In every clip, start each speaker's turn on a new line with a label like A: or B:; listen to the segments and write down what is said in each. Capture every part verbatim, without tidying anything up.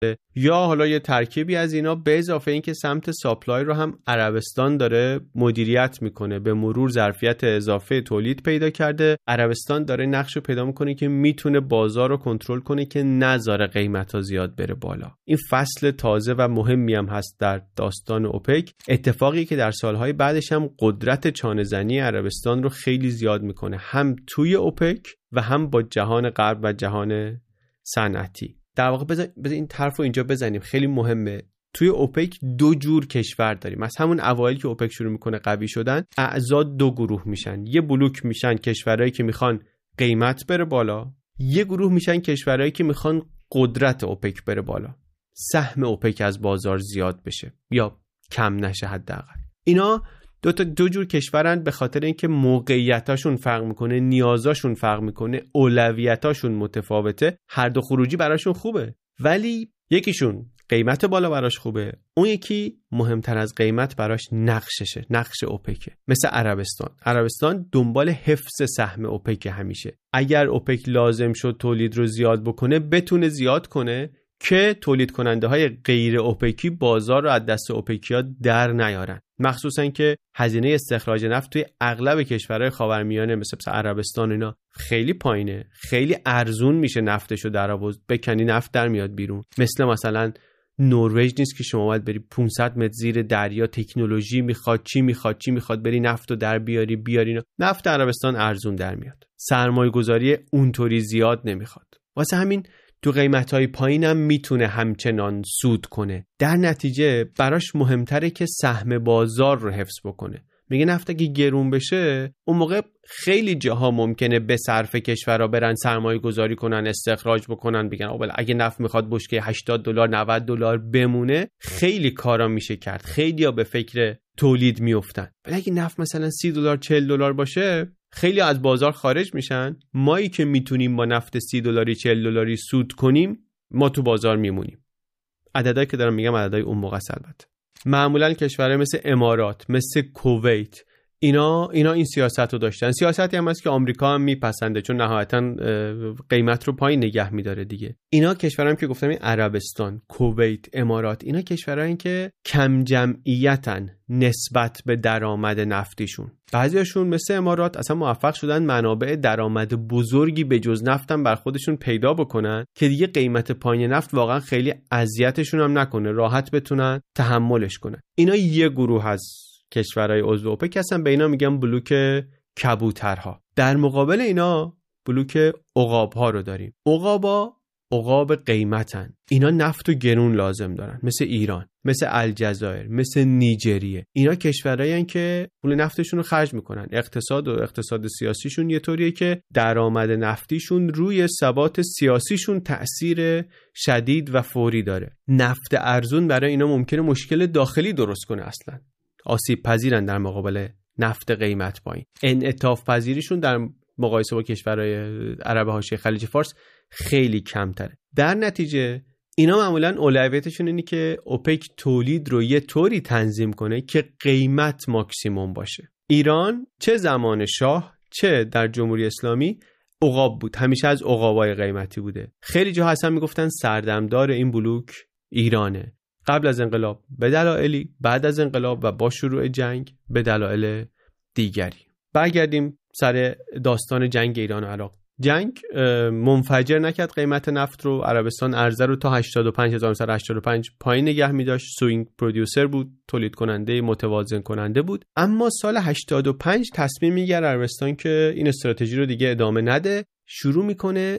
A: یا حالا یه ترکیبی از اینا، به اضافه این که سمت ساپلای رو هم عربستان داره مدیریت میکنه، به مرور ظرفیت اضافه تولید پیدا کرده. عربستان داره نقش رو پیدا میکنه که میتونه بازار رو کنترل کنه که نذاره قیمتا زیاد بره بالا. این فصل تازه و مهمی هم هست در داستان اوپک، اتفاقی که در سالهای بعدش هم قدرت چانه‌زنی عربستان رو خیلی زیاد میکنه، هم توی اوپک و هم با جهان غرب و جهان صنعتی. در واقع بذار این طرف رو اینجا بزنیم، خیلی مهمه. توی اوپک دو جور کشور داریم. از همون اوایل که اوپک شروع میکنه قوی شدن، اعضا دو گروه میشن. یه بلوک میشن کشورهایی که میخوان قیمت بره بالا، یه گروه میشن کشورهایی که میخوان قدرت اوپک بره بالا، سهم اوپک از بازار زیاد بشه یا کم نشه حداقل. اینا دو تا دو جور کشورن به خاطر اینکه موقعیتاشون فرق میکنه، نیازاشون فرق میکنه، اولویتاشون متفاوته. هر دو خروجی براشون خوبه، ولی یکیشون قیمت بالا براش خوبه، اون یکی مهمتر از قیمت براش نقششه، نقش اوپکه. مثل عربستان. عربستان دنبال حفظ سهم اوپک همیشه. اگر اوپک لازم شد تولید رو زیاد بکنه، بتونه زیاد کنه که تولید کننده های غیر اوپکی بازار رو از دست اوپکیا در نیارن. مخصوصا که هزینه استخراج نفت توی اغلب کشورهای خاورمیانه مثل مثل عربستان اینا خیلی پایینه، خیلی ارزون میشه نفتشو در آورد، بکنی نفت در میاد بیرون. مثل مثلا نروژ نیست که شما باید بری پانصد متر زیر دریا، تکنولوژی میخواد، چی میخواد چی میخواد بری نفتو در بیاری بیاری. نفت عربستان ارزون در میاد، سرمایه گذاری اونطوری زیاد نمیخواد. واسه همین تو قیمت‌های پایینم میتونه همچنان سود کنه. در نتیجه براش مهمتره که سهم بازار رو حفظ بکنه. میگه نفت اگه گرون بشه، اون موقع خیلی جاها ممکنه به صرف کشورها برن سرمایه گذاری کنن، استخراج بکنن، بگن اولا اگه نفت میخواد بشکه هشتاد دلار نود دلار بمونه، خیلی کارا میشه کرد، خیلیا به فکر تولید میافتن. ولی اگه نفت مثلا سی دلار چهل دلار باشه، خیلی از بازار خارج میشن. مایی که میتونیم با نفت سی دلاری چهل دلاری سود کنیم، ما تو بازار میمونیم. عددایی که دارم میگم عددای اون موقع البته. معمولا کشورهای مثل امارات، مثل کویت، اینا اینا این سیاست رو داشتن. سیاستی هم هست که آمریکا هم میپسنده، چون نهایتا قیمت رو پایین نگه میداره دیگه. اینا کشورام که گفتم، این عربستان، کویت، امارات، اینا کشورهایی که کم جمعیتن نسبت به درآمد نفتیشون. بعضیاشون مثل امارات اصلا موفق شدن منابع درآمد بزرگی به جز نفتم بر خودشون پیدا بکنن که دیگه قیمت پایین نفت واقعا خیلی اذیتشون هم نکنه، راحت بتونن تحملش کنن. اینا یه گروه از کشورهای عضو اوپک هستن، به اینا میگن بلوک کبوترها. در مقابل اینا بلوک عقاب‌ها رو داریم. عقاب‌ها عقاب قیمتن. اینا نفت و گرون لازم دارن، مثل ایران، مثل الجزایر، مثل نیجریه. اینا کشورهایی هستن که پول نفتشون رو خرج میکنن. اقتصاد و اقتصاد سیاسیشون یه طوریه که درآمد نفتیشون روی ثبات سیاسیشون تأثیر شدید و فوری داره. نفت ارزون برای اینا ممکنه مشکل داخلی درست کنه، اصلا آسیب پذیرن در مقابل نفت قیمت پایین. انعطاف پذیریشون در مقایسه با کشورهای عرب حاشیه خلیج فارس خیلی کمتره. در نتیجه اینا معمولاً اولویتشون اینه که اوپک تولید رو یه طوری تنظیم کنه که قیمت ماکسیموم باشه. ایران چه زمان شاه چه در جمهوری اسلامی عقاب بود، همیشه از عقابای قیمتی بوده. خیلی جاها اصلا میگفتن سردمدار این بلوک ایرانه. قبل از انقلاب به دلایلی، بعد از انقلاب و با شروع جنگ به دلایل دیگری. برگردیم سر داستان جنگ ایران و عراق. جنگ منفجر نکرد قیمت نفت رو. عربستان عرضه رو تا هشتاد و پنج هزار و نهصد و هشتاد و پنج پایین نگه می داشت. سوینگ پرودیوسر بود، تولید کننده متوازن کننده بود. اما سال هشتاد و پنج تصمیم میگیره عربستان که این استراتژی رو دیگه ادامه نده، شروع میکنه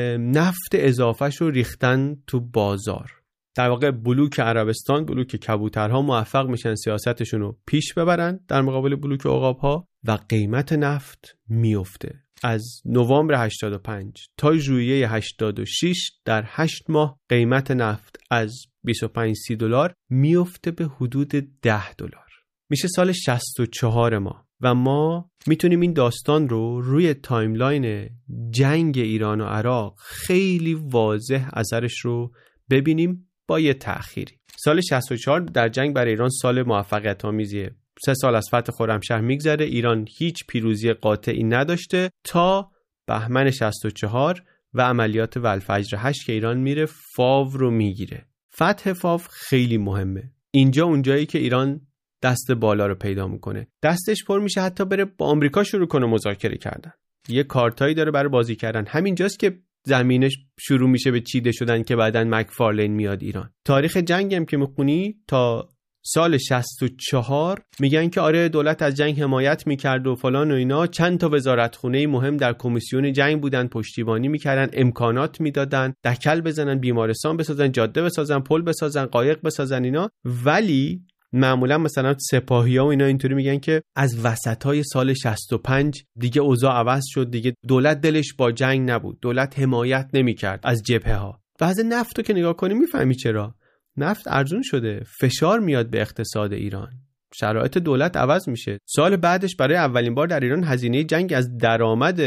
A: نفت اضافهش رو ریختن تو بازار. در واقع بلوک عربستان، بلوک کبوترها موفق میشن سیاستشون رو پیش ببرن در مقابل بلوک عقابها و قیمت نفت میفته. از نوامبر هشتاد و پنج تا ژوئیه هشتاد و شش در هشت ماه قیمت نفت از بیست و پنج سی دلار میفته به حدود ده دلار. میشه سال شصت و چهار ما و ما میتونیم این داستان رو روی تایملاین جنگ ایران و عراق خیلی واضح اثرش رو ببینیم با یه تأخیری. سال شصت و چهار در جنگ برای ایران سال موفقیت آمیزیه. سه سال از فتح خرمشهر میگذره، ایران هیچ پیروزی قاطعی نداشته تا بهمن شصت و چهار و عملیات والفجر هشت که ایران میره فاو رو میگیره. فتح فاو خیلی مهمه. اینجا اونجایی که ایران دست بالا رو پیدا میکنه، دستش پر میشه حتی بره با آمریکا شروع کنه مذاکره کردن، یه کارتایی داره برای بازی کردن. همینجاست که زمینش شروع میشه به چیده شدن که بعداً مکفارلین میاد ایران. تاریخ جنگ هم که میخونی تا سال شصت و چهار میگن که آره دولت از جنگ حمایت میکرد و فلان و اینا، چند تا وزارتخونه مهم در کمیسیون جنگ بودن، پشتیبانی میکردن، امکانات میدادن، دکل بزنن، بیمارستان بسازن، جاده بسازن، پل بسازن، قایق بسازن اینا. ولی معمولا مثلا سپاهی‌ها و اینا اینطوری میگن که از وسطای سال شصت و پنج دیگه اوضاع عوض شد، دیگه دولت دلش با جنگ نبود، دولت حمایت نمیکرد از جبهه‌ها. وضع نفتو که نگاه کنی میفهمی چرا. نفت ارزون شده، فشار میاد به اقتصاد ایران، شرایط دولت عوض میشه. سال بعدش برای اولین بار در ایران هزینه جنگ از درآمد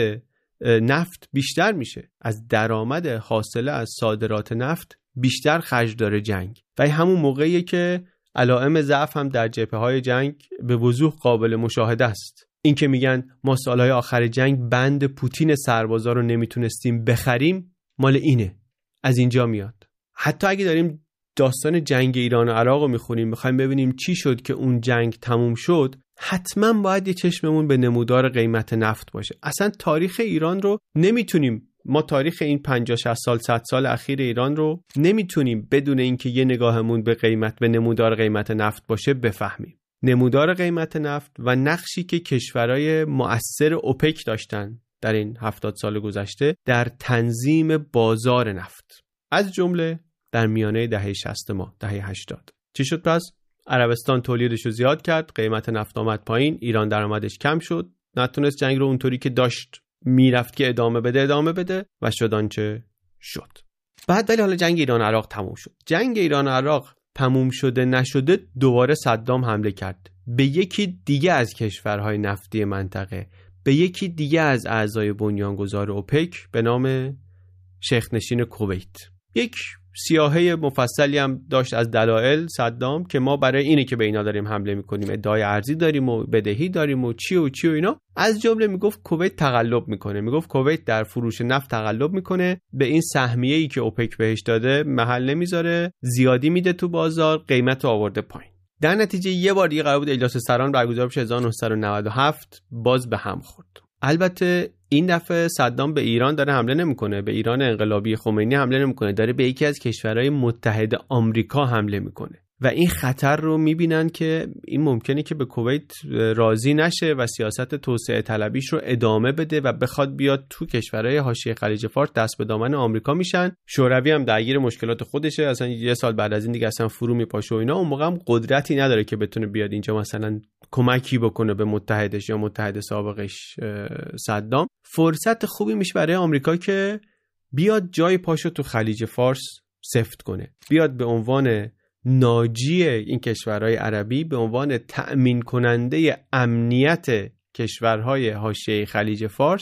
A: نفت بیشتر میشه، از درآمد حاصله از صادرات نفت بیشتر خرج داره جنگ. و همون موقعیه که علائم ضعف هم در جبهه‌های جنگ به وضوح قابل مشاهده است. این که میگن ما سالهای آخر جنگ بند پوتین سربازا رو نمیتونستیم بخریم، مال اینه، از اینجا میاد. حتی اگه داریم داستان جنگ ایران و عراق رو میخونیم، میخوایم ببینیم چی شد که اون جنگ تموم شد، حتما باید یه چشممون به نمودار قیمت نفت باشه. اصلا تاریخ ایران رو نمیتونیم، ما تاریخ این پنجاه شصت سال صد سال اخیر ایران رو نمیتونیم بدون اینکه یه نگاهمون به قیمت، به نمودار قیمت نفت باشه بفهمیم. نمودار قیمت نفت و نقشی که کشورهای مؤثر اوپک داشتن در این هفتاد سال گذشته در تنظیم بازار نفت، از جمله در میانه دهه شصت ما دهه هشتاد. چی شد پس؟ عربستان تولیدش رو زیاد کرد، قیمت نفت آمد پایین، ایران درآمدش کم شد، نتونست جنگ رو اونطوری که داشت میرفت که ادامه بده ادامه بده و شد آنچه شد. بعد ولی حالا جنگ ایران عراق تموم شد. جنگ ایران عراق تموم شده نشده دوباره صدام حمله کرد به یکی دیگه از کشورهای نفتی منطقه، به یکی دیگه از اعضای بنیانگذار اوپک به نام شیخ نشین کویت. یک سیاهه مفصلی هم داشت از دلایل صدام که ما برای اینه که به اینا داریم حمله میکنیم، ادعای ارزی داریم و بدهی داریم و چی و چی و اینا. از جمله میگفت کویت تقلب میکنه، میگفت کویت در فروش نفت تقلب میکنه، به این سهمیه‌ای که اوپک بهش داده محل نمیذاره، زیادی میده تو بازار، قیمت رو آورده پایین. در نتیجه یه بار دیگه قرار بود اجلاس سران برگزار بشه هزار و نهصد و نود و هفت، باز به هم خورد. البته این دفعه صدام به ایران داره حمله نمیکنه، به ایران انقلابی خمینی حمله نمیکنه، داره به یکی از کشورهای متحد آمریکا حمله میکنه و این خطر رو میبینن که این ممکنه که به کویت راضی نشه و سیاست توسعه طلبیش رو ادامه بده و بخواد بیاد تو کشورهای حاشیه خلیج فارس دست به دامن آمریکا میشن. شوروی هم درگیر مشکلات خودشه، اصلا یه سال بعد از این دیگه اصلا فرو میپاشه و اینا. اون موقع هم قدرتی نداره که بتونه بیاد اینجا مثلا کمکی بکنه به متحدش یا متحد سابقش صدام. فرصت خوبی میشه برای آمریکا که بیاد جای پاشو تو خلیج فارس سفت کنه، بیاد به عنوان ناجی این کشورهای عربی، به عنوان تأمین کننده امنیت کشورهای حاشیه خلیج فارس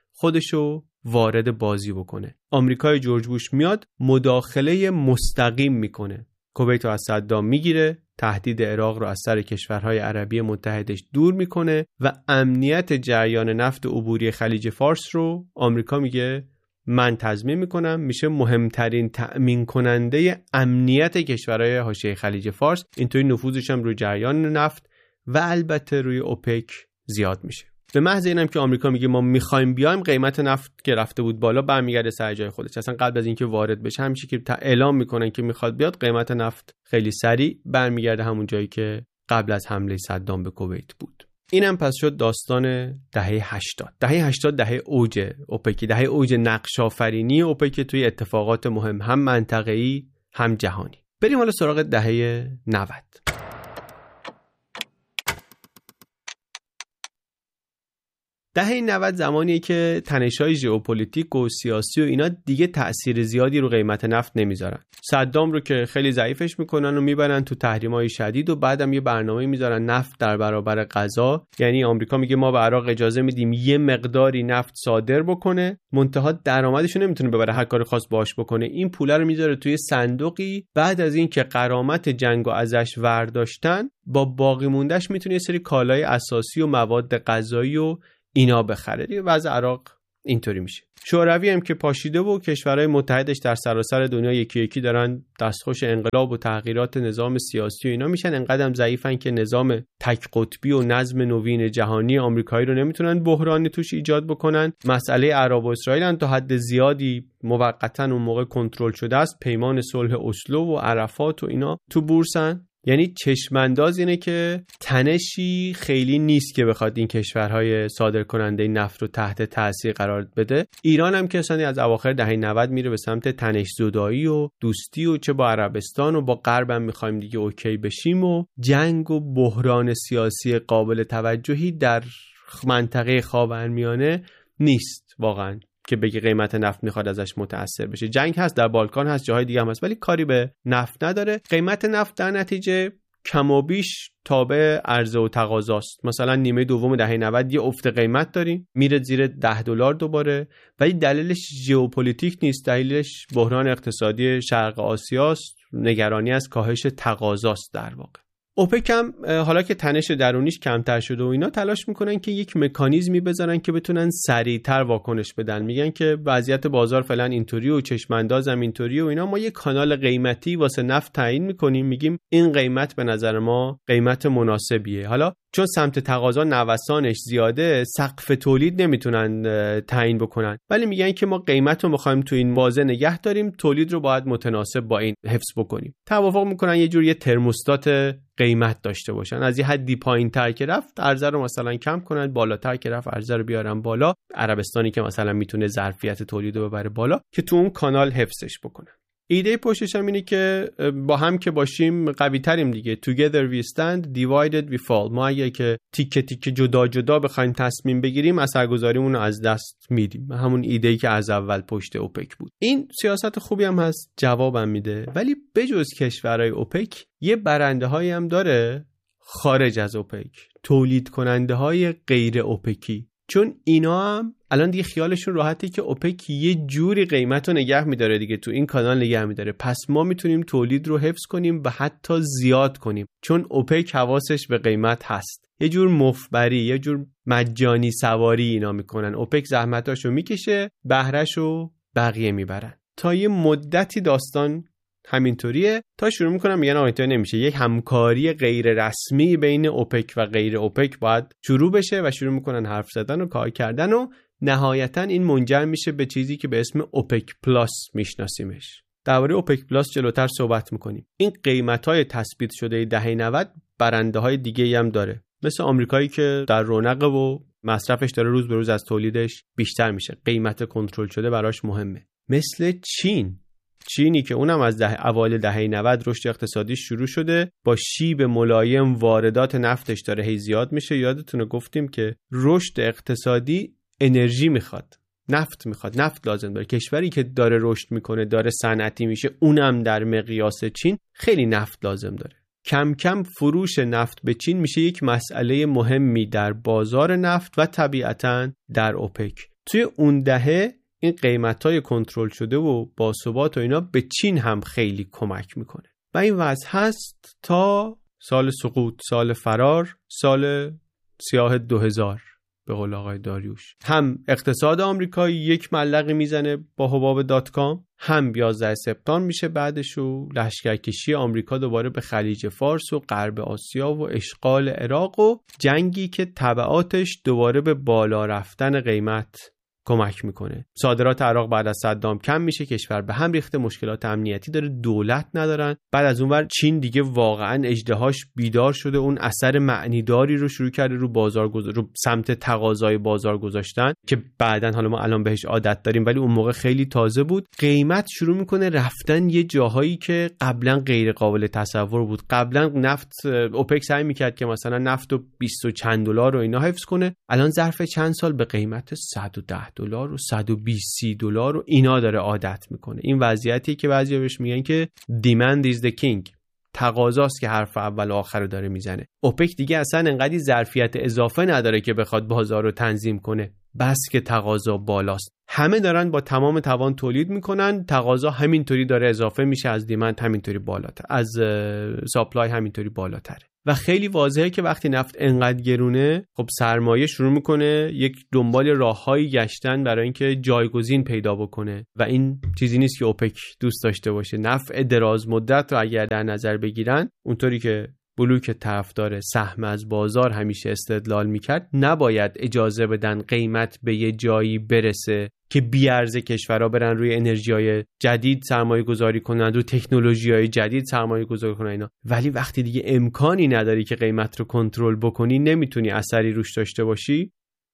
A: خودشو وارد بازی بکنه. آمریکای جورج بوش میاد مداخله مستقیم میکنه، کویت رو از صدام میگیره، تهدید عراق رو از سر کشورهای عربی متحدش دور میکنه و امنیت جریان نفت عبوری خلیج فارس رو آمریکا میگه من تضمین میکنم، میشه مهمترین تأمین کننده امنیت کشورهای حاشیه خلیج فارس. اینطوری نفوذش هم روی جریان نفت و البته روی اوپک زیاد میشه. به محض اینم که آمریکا میگه ما میخوایم بیایم، قیمت نفت که رفته بود بالا برمیگرده سر جای خودش. اصلا قبل از اینکه وارد بشه همیشه که اعلام میکنن که میخواد بیاد، قیمت نفت خیلی سریع برمیگرده همون جایی که قبل از حمله صدام به کویت بود. اینم پس شد داستان دهه هشتاد. دهه هشتاد دهه اوج اوپک، دهه اوج نقش آفرینی اوپک توی اتفاقات مهم، هم منطقه‌ای هم جهانی. بریم حالا سراغ دهه نود. دهه نود زمانیه که تنش‌های ژئوپلیتیک و سیاسی و اینا دیگه تأثیر زیادی رو قیمت نفت نمیذارن. صدام رو که خیلی ضعیفش میکنن و میبرن تو تحریم‌های شدید و بعدم یه برنامه میذارن نفت در برابر غذا. یعنی آمریکا میگه ما به عراق اجازه میدیم یه مقداری نفت صادر بکنه، منتها درآمدش رو نمیتونه ببره، هر کاری خواست باهاش بکنه. این پوله رو میذاره توی صندوقی، بعد از این که غرامت جنگو ازش ورداشتن، با باقی موندهش میتونه یه سری کالای اساسی و مواد غذایی و اینا بخره. دیگه وضع عراق اینطوری میشه. شوروی هم که پاشیده و کشورهای متحدش در سراسر دنیا یکی یکی دارن دستخوش انقلاب و تغییرات نظام سیاسی و اینا میشن، انقدرم ضعیفن که نظام تک قطبی و نظم نوین جهانی آمریکایی رو نمیتونن بحرانی توش ایجاد بکنن. مسئله عرب و اسرائیل هم تا حد زیادی موقتا اون موقع کنترل شده است. پیمان صلح اسلو و عرفات و اینا تو بورسن. یعنی چشمانداز اینه که تنشی خیلی نیست که بخواد این کشورهای صادر کننده نفت رو تحت تاثیر قرار بده. ایران هم که اصلا از اواخر دهه نود میره به سمت تنش زدایی و دوستی و چه با عربستان و با غرب هم میخوایم دیگه اوکی بشیم و جنگ و بحران سیاسی قابل توجهی در منطقه خاورمیانه نیست واقعا که بگی قیمت نفت میخواد ازش متأثر بشه. جنگ هست در بالکان، هست جاهای دیگه هم هست، ولی کاری به نفت نداره. قیمت نفت در نتیجه کم و بیش تابع عرضه و تقاضاست. مثلا نیمه دوم دهه نود یه افت قیمت داریم، میره زیر ده دلار دوباره، ولی دلیلش ژئوپلیتیک نیست، دلیلش بحران اقتصادی شرق آسیاست، نگرانی از کاهش تقاضاست در واقع. اوپک هم حالا که تنش درونیش کمتر شده و اینا تلاش میکنن که یک مکانیزمی بذارن که بتونن سریعتر واکنش بدن. میگن که وضعیت بازار فعلا اینطوری و چشمانداز هم اینطوری و اینا، ما یک کانال قیمتی واسه نفت تعیین میکنیم، میگیم این قیمت به نظر ما قیمت مناسبیه. حالا چون سمت تقاضا نوسانش زیاده، سقف تولید نمیتونن تعیین بکنن، ولی میگن که ما قیمت رو میخوایم تو این بازه نگه داریم، تولید رو باید متناسب با این حفظ بکنیم. توافق میکنن یه جور یه ترموستات قیمت داشته باشن، از یه حدی پایین‌تر که رفت عرضه رو مثلا کم کنن، بالاتر که رفت عرضه رو بیارن بالا. عربستانی که مثلا میتونه ظرفیت تولید رو ببره بالا که تو اون کانال حفظش بکنن. ایده پشتش هم اینه که با هم که باشیم قوی تریم دیگه. Together we stand, divided we fall. ما اگه که تیکه تیکه جدا جدا بخوایم تصمیم بگیریم اثرگذاریمون رو از دست میدیم. همون ایده‌ای که از اول پشت اوپک بود. این سیاست خوبی هم هست، جوابم میده، ولی بجز کشورهای اوپک یه برنده هایی هم داره خارج از اوپک، تولید کننده های غیر اوپکی. چون اینا هم الان دیگه خیالشون راحته که اوپک یه جوری قیمت رو نگه میداره دیگه، تو این کانال نگه میداره، پس ما میتونیم تولید رو حفظ کنیم و حتی زیاد کنیم، چون اوپک حواسش به قیمت هست. یه جور مفبری، یه جور مجانی سواری اینا میکنن. اوپک زحمتاشو میکشه، بهرهشو بقیه میبرن. تا یه مدتی داستان همینطوریه تا شروع میکنم میگن آقا اینطوری نمیشه، یک همکاری غیر رسمی بین اوپک و غیر اوپک باید شروع بشه و شروع میکنن حرف زدن و کار کردن و نهایتا این منجر میشه به چیزی که به اسم اوپک پلاس میشناسیمش. درباره اوپک پلاس جلوتر صحبت میکنیم. این قیمت‌های تثبیت شده دهه نود برنده‌های دیگه‌ای هم داره، مثل آمریکایی که در رونق و مصرفش داره روز به روز از تولیدش بیشتر میشه، قیمت کنترل شده براش مهمه. مثل چین چینی که اونم از ده اوایل دهه نود رشد اقتصادی شروع شده، با شیب ملایم واردات نفتش داره هی زیاد میشه. یادتونه گفتیم که رشد اقتصادی انرژی میخواد، نفت میخواد، نفت لازم داره. کشوری که داره رشد میکنه، داره صنعتی میشه، اونم در مقیاس چین خیلی نفت لازم داره. کم کم فروش نفت به چین میشه یک مسئله مهمی در بازار نفت و طبیعتاً در اوپک. توی اون دهه این قیمت‌های کنترل شده و باثبات و اینا به چین هم خیلی کمک میکنه و این وضع هست تا سال سقوط، سال فرار، سال سیاه دو هزار به قول آقای داریوش. هم اقتصاد آمریکایی یک ملقی میزنه با حباب دات کام، هم یازده سپتامبر میشه بعدش و لشکرکشی آمریکا دوباره به خلیج فارس و غرب آسیا و اشغال عراق و جنگی که تبعاتش دوباره به بالا رفتن قیمت کمک میکنه. صادرات عراق بعد از صدام کم میشه، کشور به هم ریخته، مشکلات امنیتی داره، دولت ندارن. بعد از اونور چین دیگه واقعا اژدهاش بیدار شده، اون اثر معنیداری رو شروع کرده رو بازار گذار، رو سمت تقاضای بازار گذاشتن که بعدن حالا ما الان بهش عادت داریم ولی اون موقع خیلی تازه بود. قیمت شروع میکنه رفتن یه جاهایی که قبلا غیر قابل تصور بود. قبلا نفت اوپک سعی میکرد که مثلا نفت رو بیست و چند دلار رو اینا حفظ کنه، الان ظرف چند سال به قیمت صد و ده دلار و صد و بیست دلار و اینا داره عادت میکنه. این وضعیتی که بعضیا بهش میگن که demand is the king، تقاضاست که حرف اول و آخر رو داره میزنه. اوپک دیگه اصلا انقدی ظرفیت اضافه نداره که بخواد بازار رو تنظیم کنه. بس که تقاضا بالاست. همه دارن با تمام توان تولید میکنن، تقاضا همینطوری داره اضافه میشه، از دیمند همینطوری بالاتر، از ساپلای همینطوری بالاتره. و خیلی واضحه که وقتی نفت انقدر گرونه، خب سرمایه شروع میکنه یک دنبال راههایی گشتن برای اینکه جایگزین پیدا بکنه و این چیزی نیست که اوپک دوست داشته باشه. نفع دراز مدت رو اگر در نظر بگیرن، اونطوری که بلوک طرفدار سهم از بازار همیشه استدلال میکرد، نباید اجازه بدن قیمت به یه جایی برسه که بیارزه کشورها برن روی انرژی‌های جدید سرمایه گذاری کنن، روی تکنولوژی‌های جدید سرمایه گذاری کنن اینا. ولی وقتی دیگه امکانی نداری که قیمت رو کنترل بکنی، نمیتونی اثری روش داشته باشی،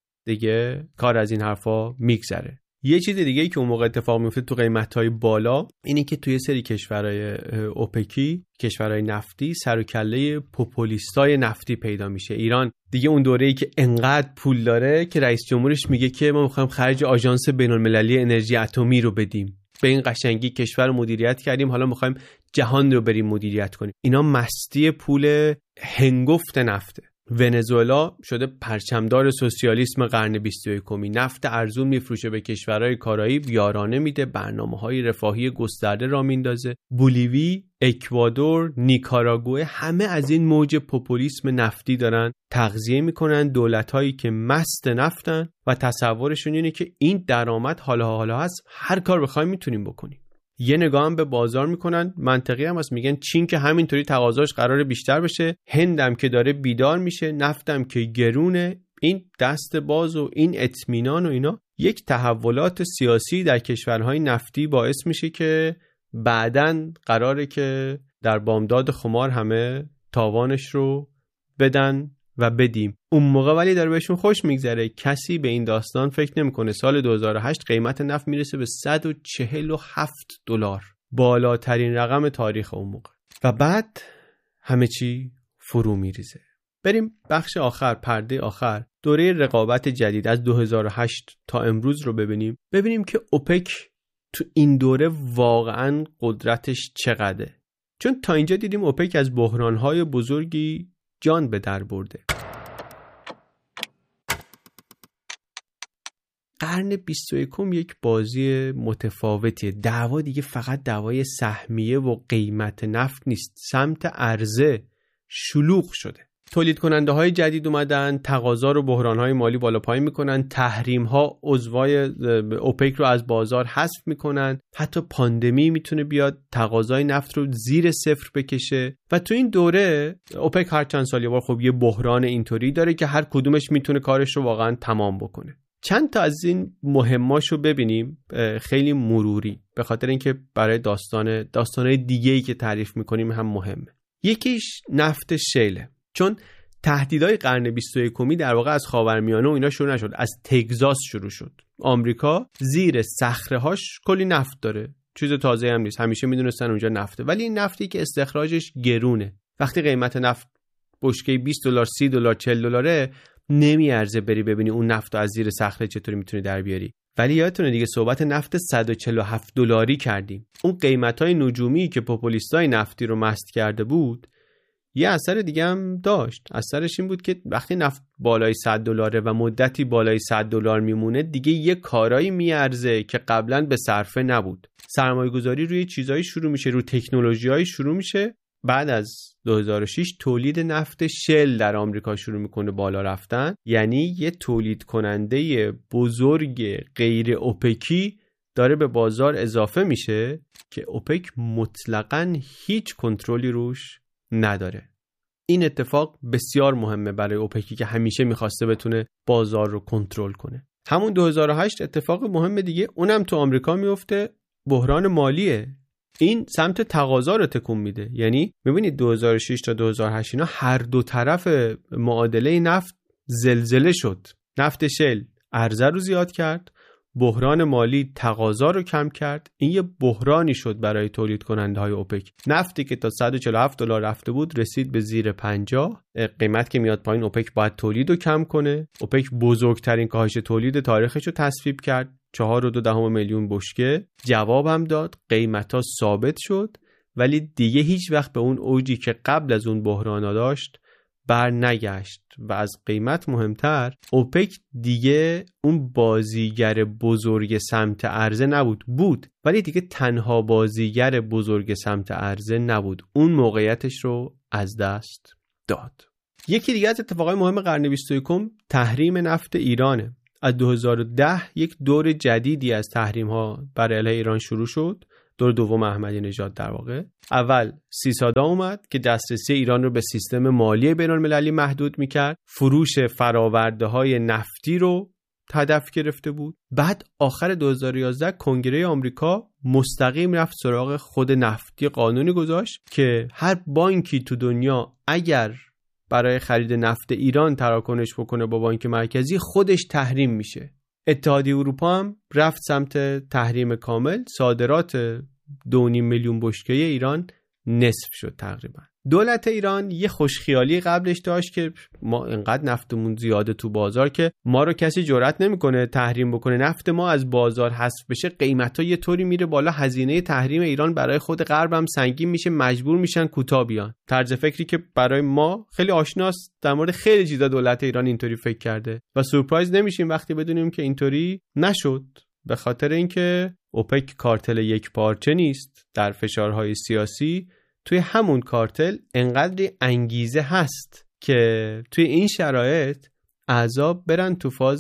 A: دیگه کار از این حرفا میگذره. یه چیز دیگه که اون موقع اتفاق میفته تو قیمت‌های بالا اینه که توی سری کشورهای اوپکی، کشورهای نفتی، سر و کله پوپولیستای نفتی پیدا میشه. ایران دیگه اون دوره‌ای که انقدر پول داره که رئیس جمهورش میگه که ما می‌خوایم خرج آژانس بین‌المللی انرژی اتمی رو بدیم. به این قشنگی کشور رو مدیریت کردیم، حالا می‌خوایم جهان رو بریم مدیریت کنیم. اینا مستی پول هنگفت نفته. ونزوئلا شده پرچمدار سوسیالیسم قرن بیست و یکم. نفت ارزون میفروشه به کشورهای کارائیب، یارانه میده، برنامه‌های رفاهی گسترده را میندازه. بولیوی، اکوادور، نیکاراگوئه، همه از این موج پوپولیسم نفتی دارن تغذیه میکنن. دولت‌هایی که مست نفتن و تصورشون اینه که این درآمد حالا حالا هست، هر کار بخوایم میتونیم بکنیم. یه نگاه هم به بازار میکنن، منطقی هم هست، میگن چین که همینطوری تقاضاش قراره بیشتر بشه، هندم که داره بیدار میشه، نفتم که گرونه. این دست باز و این اطمینان و اینا یک تحولات سیاسی در کشورهای نفتی باعث میشه که بعدن قراره که در بامداد خمار همه تاوانش رو بدن و بدیم. اون موقع ولی داره بهشون خوش میگذره. کسی به این داستان فکر نمیکنه. سال دو هزار و هشت قیمت نفت میرسه به صد و چهل و هفت دلار، بالاترین رقم تاریخ اون موقع، و بعد همه چی فرو میریزه. بریم بخش آخر، پرده آخر، دوره رقابت جدید از دو هزار و هشت تا امروز رو ببینیم. ببینیم که اوپک تو این دوره واقعا قدرتش چقدره. چون تا اینجا دیدیم اوپک از بحرانهای بزرگی جان به در برده. قرن بیست و یکم یک بازی متفاوتیه. دعوا دیگه فقط دعوای سهمیه و قیمت نفت نیست، سمت عرضه شلوغ شده. تولید کننده های جدید اومدن، تقاضا رو بحران های مالی بالا پایین میکنن، تحریم ها عضوای اوپک رو از بازار حذف میکنن، حتی پاندمی میتونه بیاد تقاضای نفت رو زیر صفر بکشه. و تو این دوره اوپک هر چند سال یه بار خب یه بحران اینطوری داره که هر کدومش میتونه کارش رو واقعا تمام بکنه. چند تا از این مهماشو ببینیم خیلی مروری، به خاطر اینکه برای داستان داستانهای دیگه‌ای که تعریف میکنیم هم مهمه. یکیش نفت شیله، چون تهدیدهای قرن بیست و یکمی در واقع از خاورمیانه و اینا شروع نشد، از تگزاس شروع شد. آمریکا زیر صخره‌هاش کلی نفت داره، چیز تازه هم نیست، همیشه میدونستن اونجا نفته، ولی این نفتی که استخراجش گرونه. وقتی قیمت نفت بشکه بیست دلار، سی دلار، چهل دلاره، نمیارزه بری ببینی اون نفت از زیر صخره چطوری میتونی در بیاری. ولی یادتونه دیگه صحبت نفت صد و چهل و هفت دلاری کردیم. اون قیمت‌های نجومی که پوپولیستای نفتی رو مست کرده بود، یه اثر دیگه هم داشت. اثرش این بود که وقتی نفت بالای صد دلاره و مدتی بالای صد دلار میمونه، دیگه یه کارایی میارزه که قبلا به صرفه نبود. سرمایه‌گذاری روی چیزایی شروع میشه، روی تکنولوژی‌های شروع میشه. بعد از دو هزار و شش تولید نفت شل در آمریکا شروع میکنه بالا رفتن، یعنی یه تولید کننده بزرگ غیر اوپکی داره به بازار اضافه میشه که اوپک مطلقاً هیچ کنترلی روش نداره. این اتفاق بسیار مهمه برای اوپکی که همیشه میخواسته بتونه بازار رو کنترل کنه. همون دو هزار و هشت اتفاق مهم دیگه اونم تو آمریکا میفته، بحران مالیه. این سمت تقاضا رو تکون میده. یعنی میبینید دو هزار و شش تا دو هزار و هشت اینا هر دو طرف معادله نفت زلزله شد. نفت شل عرضه رو زیاد کرد، بحران مالی تقاضا رو کم کرد. این یه بحرانی شد برای تولید کننده های اوپک. نفتی که تا صد و چهل و هفت دلار رفته بود رسید به زیر پنجاه. قیمت که میاد پایین، اوپک باید تولید رو کم کنه. اوپک بزرگترین کاهش تولید تاریخش رو تصویب کرد، چهار و دو دهم میلیون بشکه. جواب هم داد، قیمتا ثابت شد، ولی دیگه هیچ وقت به اون اوجی که قبل از اون بحران داشت بر نگشت و از قیمت مهمتر اوپک دیگه اون بازیگر بزرگ سمت عرضه نبود بود ولی دیگه تنها بازیگر بزرگ سمت عرضه نبود. اون موقعیتش رو از دست داد. یکی دیگه از اتفاقای مهم قرن بیست و یکم تحریم نفت ایرانه. از دو هزار و ده یک دور جدیدی از تحریم ها بر علیه ایران شروع شد. دور دوم احمدی نژاد در واقع. اول سیسادا اومد که دسترسی ایران رو به سیستم مالی بین‌المللی محدود میکرد. فروش فراورده های نفتی رو هدف گرفته بود. بعد آخر دو هزار و یازده کنگره آمریکا مستقیم رفت سراغ خود نفتی، قانونی گذاشت که هر بانکی تو دنیا اگر برای خرید نفت ایران تراکنش بکنه با بانک مرکزی خودش تحریم میشه. اتحادیه اروپا هم رفت سمت تحریم کامل. صادرات دو و نیم میلیون بشکه ایران نصف شد تقریبا. دولت ایران یه خوشخیالی قبلش داشت که ما انقدر نفتمون زیاده تو بازار که ما رو کسی جرئت نمیکنه تحریم بکنه. نفت ما از بازار حذف بشه قیمتا یه طوری میره بالا، هزینه تحریم ایران برای خود غرب هم سنگین میشه، مجبور میشن کوتاه بیان. طرز فکری که برای ما خیلی آشناست. در مورد خیلی چیزا دولت ایران اینطوری فکر کرده و سورپرایز نمیشیم وقتی بدونیم که اینطوری نشد، به خاطر اینکه اوپک کارتل یک پارچه نیست. در فشارهای سیاسی توی همون کارتل انقدر انگیزه هست که توی این شرایط اعضا برن تو فاز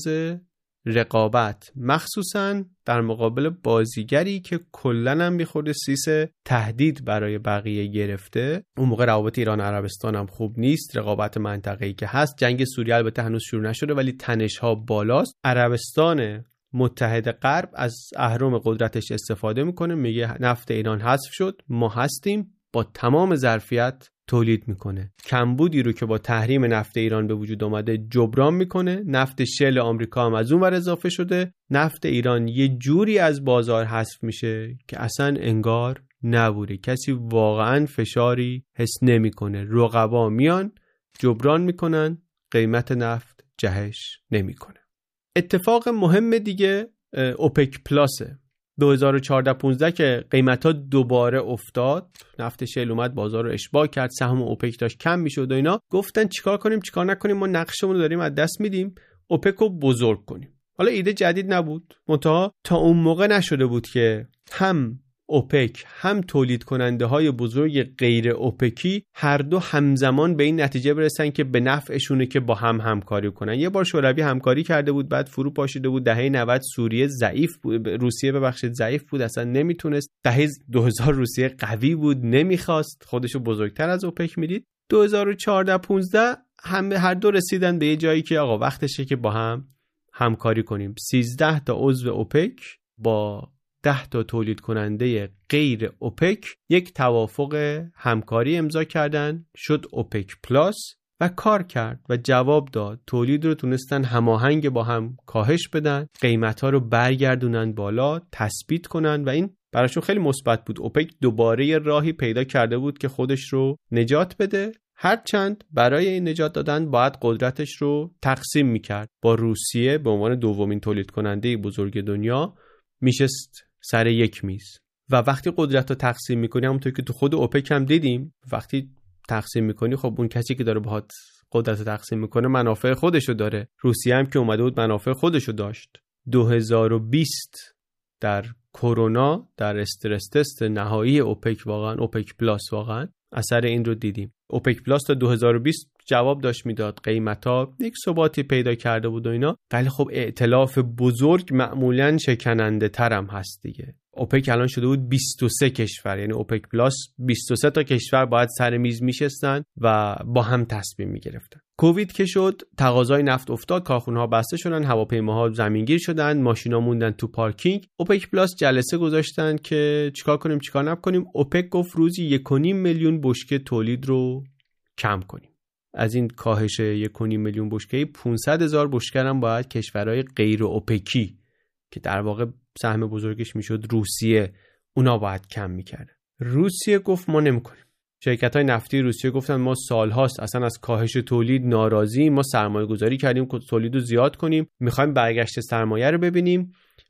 A: رقابت، مخصوصاً در مقابل بازیگری که کلاً هم بیخورده سیس تهدید برای بقیه گرفته. اون موقع روابط ایران عربستان هم خوب نیست، رقابت منطقه‌ای که هست. جنگ سوریه البته هنوز شروع نشده ولی تنش‌ها بالاست. عربستان متحد غرب از اهرم قدرتش استفاده میکنه، میگه نفت ایران حذف شد، ما هستیم، با تمام ظرفیت تولید میکنه. کمبودی رو که با تحریم نفت ایران به وجود اومده جبران میکنه. نفت شل آمریکا هم از اون ور اضافه شده. نفت ایران یه جوری از بازار حذف میشه که اصلا انگار نبوده. کسی واقعا فشاری حس نمیکنه. رقبا میان جبران میکنن، قیمت نفت جهش نمیکنه. اتفاق مهم دیگه اوپک پلاسه. دو هزار و چهارده پانزده که قیمتا دوباره افتاد، نفت شل اومد بازار رو اشباع کرد، سهم اوپک داشت کم میشد و اینا، گفتن چیکار کنیم چیکار نکنیم، ما نقشمون رو داریم از دست میدیم، اوپک رو بزرگ کنیم. حالا ایده جدید نبود، منتها تا اون موقع نشده بود که هم اوپک هم تولید کننده های بزرگ غیر اوپکی هر دو همزمان به این نتیجه برسن که به نفعشونه که با هم همکاری کنن. یه بار شوروی همکاری کرده بود، بعد فرو پاشیده بود. دهه نود سوریه ضعیف بود، روسیه ببخشید ضعیف بود، اصلا نمیتونست. دهه دو هزار روسیه قوی بود، نمیخواست، خودشو بزرگتر از اوپک میدید. دو هزار و چهارده پانزده هم هر دو رسیدن به یه جایی که آقا وقتشه که با هم همکاری کنیم. سیزده تا عضو اوپک با ده تا تولید کننده غیر اوپک یک توافق همکاری امضا کردن، شد اوپک پلاس و کار کرد و جواب داد. تولید رو تونستن هماهنگ با هم کاهش بدن، قیمت‌ها رو برگردونن بالا، تثبیت کنن و این براشون خیلی مثبت بود. اوپک دوباره یه راهی پیدا کرده بود که خودش رو نجات بده، هرچند برای این نجات دادن باید قدرتش رو تقسیم میکرد. با روسیه به عنوان دومین تولید کننده بزرگ دنیا میشست سر یک میز و وقتی قدرت رو تقسیم میکنی، همونطور که تو خود اوپک هم دیدیم، وقتی تقسیم میکنی خب اون کسی که داره باهات قدرت رو تقسیم میکنه منافع خودشو داره. روسیه هم که اومده بود منافع خودشو داشت. دو هزار و بیست در کرونا، در استرس تست نهایی اوپک، واقعا اوپک پلاس واقعا اثر این رو دیدیم. اوپک پلاس تا دو هزار و بیست جواب داشت میداد، قیمتا یک ثباتی پیدا کرده بود و اینا، ولی خب ائتلاف بزرگ معمولاً شکننده ترم هست دیگه. اوپک الان شده بود بیست و سه کشور، یعنی اوپک پلاس بیست و سه تا کشور باید سر میز میشستن و با هم تصمیم میگرفتن. کووید که شد، تقاضای نفت افتاد، کارخونه‌ها بسته شدن، هواپیماها زمینگیر شدن، ماشینا موندن تو پارکینگ. اوپک پلاس جلسه گذاشتن که چیکار کنیم چیکار نکنیم. اوپک گفت روزی یک و نیم میلیون بشکه تولید رو کم کنیم. از این کاهش یک و نیم میلیون بشکه پانصد هزار بشکه هم باید کشورهای غیر اوپکی که در واقع سهم بزرگش میشد روسیه، اونا باید کم میکرد. روسیه گفت ما نمیکنیم. شرکت‌های نفتی روسیه گفتن ما سالهاست اصلا از کاهش تولید ناراضی، ما سرمایه گذاری کردیم که تولید رو زیاد کنیم، میخوایم برگشت سرمایه رو ببینیم.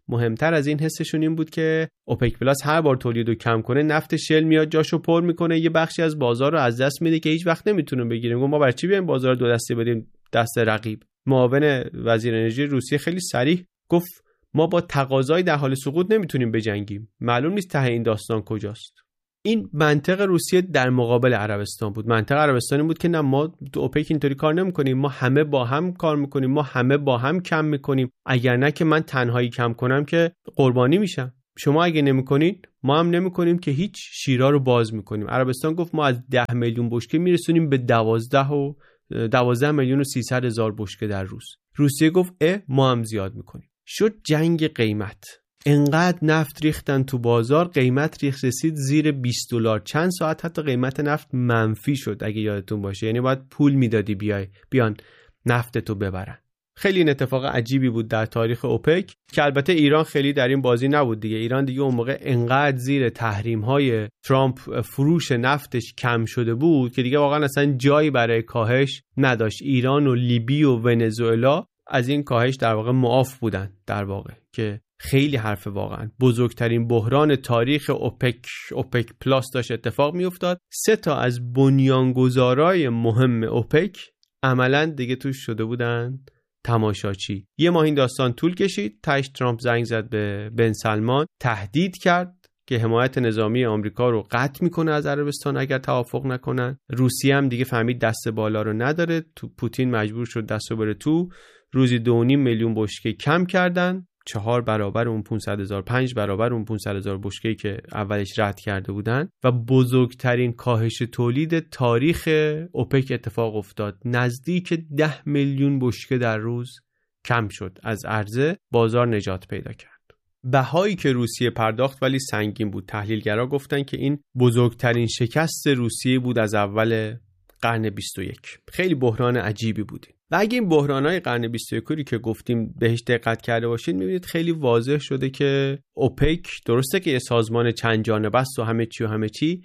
A: مهمتر از این حسشون این بود که اوپک پلاس هر بار تولیدو کم کنه نفت شل میاد جاشو پر میکنه، یه بخشی از بازار رو از دست میده که هیچ وقت نمیتونه بگیره. ما برای چی بیایم بازار دو دسته بدیم دست رقیب؟ معاون وزیر انرژی روسیه خیلی صریح گفت ما با تقاضای در حال سقوط نمیتونیم بجنگیم، معلوم نیست ته این داستان کجاست. این منطق روسیه در مقابل عربستان بود. منطق عربستان بود که نه، ما تو اوپک اینطوری کار نمی‌کنیم، ما همه با هم کار می‌کنیم، ما همه با هم کم می‌کنیم، اگر نه که من تنهایی کم کنم که قربانی میشم. شما اگه نمی‌کنید ما هم نمی‌کنیم که هیچ، شیرا رو باز می‌کنیم. عربستان گفت ما از ده میلیون بشکه میرسونیم به دوازده و دوازده میلیون و سیصد هزار بشکه در روز. روسیه گفت اه ما هم زیاد می‌کنیم. شد جنگ قیمت. انقدر نفت ریختن تو بازار، قیمت ریخت رسید زیر بیست دلار. چند ساعت حتی قیمت نفت منفی شد اگه یادتون باشه، یعنی باید پول میدادی بیای بیان نفت تو ببرن. خیلی این اتفاق عجیبی بود در تاریخ اوپک که البته ایران خیلی در این بازی نبود دیگه. ایران دیگه اون موقع انقدر زیر تحریم‌های ترامپ فروش نفتش کم شده بود که دیگه واقعا اصلا جایی برای کاهش نداشت. ایران و لیبی و ونزوئلا از این کاهش در واقع معاف بودن، در واقع که خیلی حرف واقعا بزرگترین بحران تاریخ اوپک اوپک پلاس داشت اتفاق می افتاد. سه تا از بنیانگذارای مهم اوپک عملاً دیگه توش شده بودن تماشاچی. یه ماه این داستان طول کشید، تاش ترامپ زنگ زد به بن سلمان، تهدید کرد که حمایت نظامی آمریکا رو قطع میکنه از عربستان اگر توافق نکنن. روسیه هم دیگه فهمید دست بالا رو نداره، تو پوتین مجبور شد دستو بره تو. روزی دو و نیم میلیون بشکه کم کردن، چهار برابر اون پانصد هزار، پنج برابر اون پانصد هزار بشکه‌ای که اولش رد کرده بودن و بزرگترین کاهش تولید تاریخ اوپک اتفاق افتاد. نزدیک ده میلیون بشکه در روز کم شد، از عرضه بازار نجات پیدا کرد. بهایی که روسیه پرداخت ولی سنگین بود. تحلیلگرا گفتن که این بزرگترین شکست روسیه بود از اول قرن بیست و یک. خیلی بحران عجیبی بود. و اگه این بحران‌های قرن بیست و یک که گفتیم بهش دقت کرده باشید، می‌بینید خیلی واضح شده که اوپک درسته که یه سازمان چند جانبه است و همه چی و همه چی،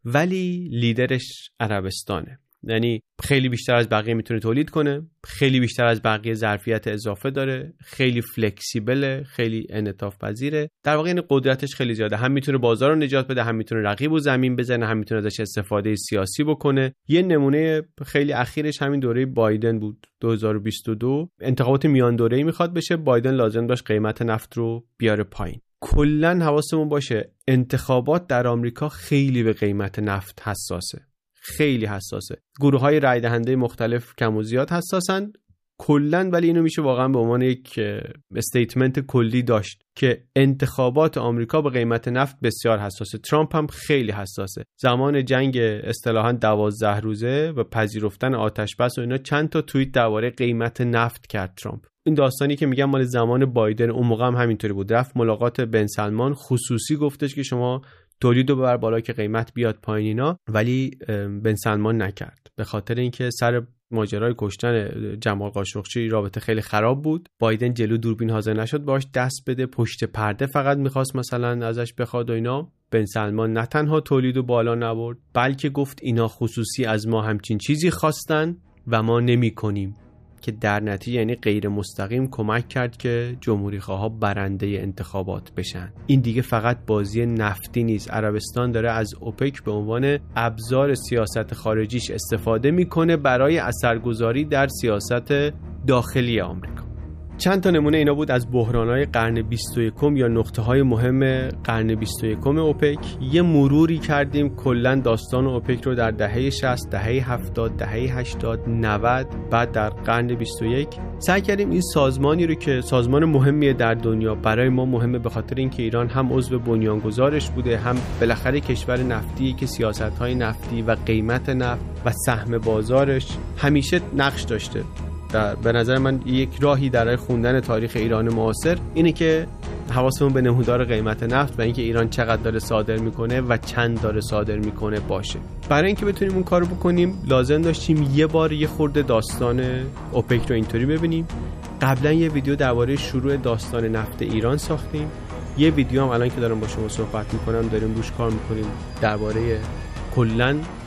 A: ولی لیدرش عربستانه. یعنی خیلی بیشتر از بقیه میتونه تولید کنه، خیلی بیشتر از بقیه ظرفیت اضافه داره، خیلی فلکسیبله، خیلی انعطاف پذیره. در واقع این قدرتش خیلی زیاده، هم میتونه بازار رو نجات بده، هم میتونه رقیب رو زمین بزنه، هم میتونه ازش استفاده سیاسی بکنه. یه نمونه خیلی اخیرش همین دوره بایدن بود، دو هزار و بیست و دو. انتخابات میان دوره‌ای میخواد بشه، بایدن لازم داشت قیمت نفت رو بیاره پایین. کلاً حواسمون باشه انتخابات در آمریکا خیلی به قیمت نفت حساسه، خیلی حساسه. گروه‌های رای دهنده مختلف کم و زیاد حساسن کلاً، ولی اینو میشه واقعا به عنوان یک استیتمنت کلی داشت که انتخابات آمریکا به قیمت نفت بسیار حساسه. ترامپ هم خیلی حساسه. زمان جنگ اصطلاحاً دوازده روزه و پذیرفتن آتش بس و اینا چند تا توییت درباره قیمت نفت کرد ترامپ. این داستانی که میگم مال زمان بایدن، اون موقع هم همینطوری بود. رفت ملاقات بن سلمان، خصوصی گفتش که شما تولیدو ببر بالا که قیمت بیاد پایین اینا، ولی بن سلمان نکرد به خاطر اینکه سر ماجرای کشتن جمال قاشقچی رابطه خیلی خراب بود. بایدن جلو دوربین حاضر نشد باش دست بده، پشت پرده فقط میخواست مثلا ازش بخواد و اینا. بن سلمان نه تنها تولیدو بالا نبرد، بلکه گفت اینا خصوصی از ما همچین چیزی خواستن و ما نمی کنیم، که در نتیجه یعنی غیر مستقیم کمک کرد که جمهوری خواها برنده انتخابات بشن. این دیگه فقط بازی نفتی نیست. عربستان داره از اوپک به عنوان ابزار سیاست خارجیش استفاده میکنه برای اثرگذاری در سیاست داخلی آمریکا. چند تا نمونه اینا بود از بحران‌های قرن بیست و یکم یا نقطه‌های مهم قرن بیست و یکم اوپک. یه مروری کردیم کلاً داستان اوپک رو در دهه شصت، دهه هفتاد، دهه هشتاد، نود، بعد در قرن بیست و یک. سعی کردیم این سازمانی رو که سازمان مهمیه در دنیا، برای ما مهمه به خاطر اینکه ایران هم عضو بنیانگذارش بوده، هم بالاخره کشور نفتی که سیاست‌های نفتی و قیمت نفت و سهم بازارش همیشه نقش داشته. در به نظر من یک راهی در خوندن تاریخ ایران معاصر اینه که حواسمون به نمودار قیمت نفت و اینکه ایران چقدر داره صادر میکنه و چند داره صادر میکنه باشه. برای اینکه بتونیم اون کارو بکنیم لازم داشتیم یه بار یه خورده داستان اوپک رو اینطوری ببینیم. قبلا یه ویدیو درباره شروع داستان نفت ایران ساختیم. یه ویدیو هم الان که دارم با شما صحبت میکنم داریم روش کار میکنیم درباره کلاً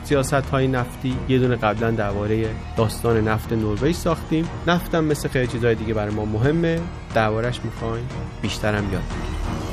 A: سیاست‌های نفتی. یه دونه قبلا درباره داستان نفت نروژ ساختیم. نفتم مثل خیلی چیزای دیگه برای ما مهمه، دربارش می‌خوایم بیشترم یاد بگیریم.